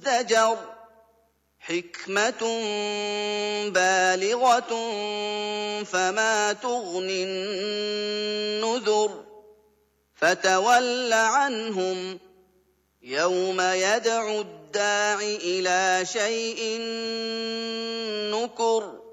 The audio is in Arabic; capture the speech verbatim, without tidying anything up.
مزدجر حكمة بالغة فما تغني النذر فتول عنهم يوم يدعو الداع إلى شيء نكر